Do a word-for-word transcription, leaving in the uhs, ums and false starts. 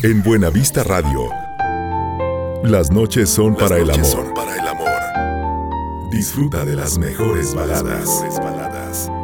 En Buenavista Radio, las noches son para el amor. Son para el amor. Disfruta de las mejores baladas.